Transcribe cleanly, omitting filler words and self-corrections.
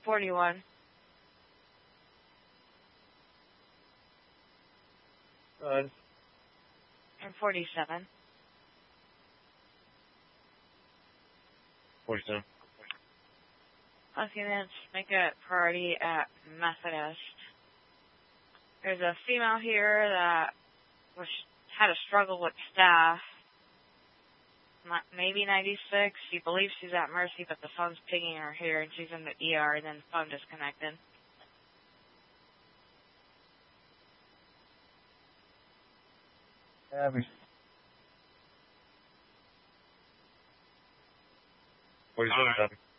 41. Good. And 47. 47. Okay, let's make a priority at Methodist. There's a female here that had a struggle with staff. Maybe 96. She believes she's at Mercy, but the phone's pinging her here, and she's in the ER, and then the phone disconnected. Abby. 47.